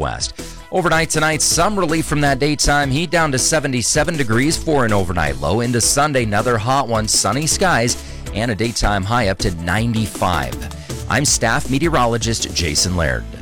northwest. Overnight tonight, some relief from that daytime heat, down to 77 degrees for an overnight low. Into Sunday, another hot one, sunny skies, and a daytime high up to 95. I'm staff meteorologist Jason Laird.